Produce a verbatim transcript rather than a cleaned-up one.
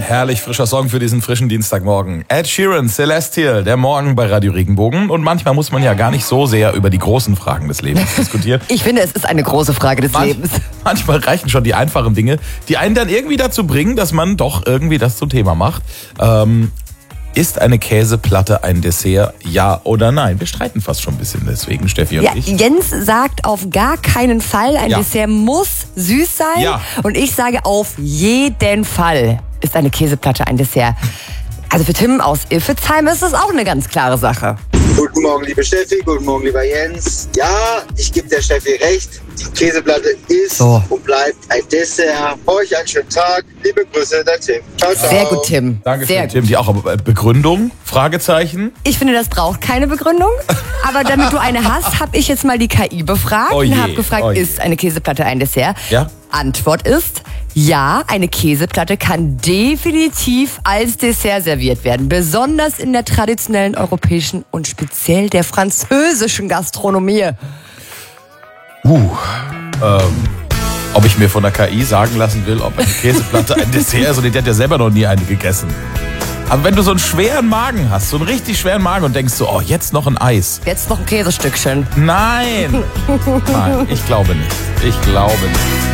herrlich frischer Song für diesen frischen Dienstagmorgen. Ed Sheeran, Celestial, der Morgen bei Radio Regenbogen. Und manchmal muss man ja gar nicht so sehr über die großen Fragen des Lebens diskutieren. Ich finde, es ist eine große Frage des Man- Lebens. Manchmal reichen schon die einfachen Dinge, die einen dann irgendwie dazu bringen, dass man doch irgendwie das zum Thema macht. Ähm, ist eine Käseplatte ein Dessert? Ja oder nein? Wir streiten fast schon ein bisschen deswegen, Steffi und Ja, ich. Jens sagt auf gar keinen Fall, ein Ja. Dessert muss süß sein. Ja. Und ich sage, auf jeden Fall ist eine Käseplatte ein Dessert. Also für Tim aus Iffezheim ist das auch eine ganz klare Sache. Guten Morgen, liebe Steffi. Guten Morgen, lieber Jens. Ja, ich gebe der Steffi recht. Die Käseplatte ist So. und bleibt ein Dessert. Euch einen schönen Tag. Liebe Grüße, der Tim. Ciao, ciao. Sehr gut, Tim. Danke Sehr schön, gut. Tim. Die auch aber Begründung? Fragezeichen? Ich finde, das braucht keine Begründung. Aber damit du eine hast, habe ich jetzt mal die K I befragt Oh je, und habe gefragt, oh je. ist eine Käseplatte ein Dessert? Ja. Antwort ist, ja, eine Käseplatte kann definitiv als Dessert serviert werden. Besonders in der traditionellen europäischen und speziell der französischen Gastronomie. Uh, ähm, ob ich mir von der K I sagen lassen will, ob eine Käseplatte ein Dessert ist, und die hat ja selber noch nie eine gegessen. Aber wenn du so einen schweren Magen hast, so einen richtig schweren Magen und denkst so, oh, jetzt noch ein Eis. Jetzt noch ein Käsestückchen. Nein. Nein, ich glaube nicht. Ich glaube nicht.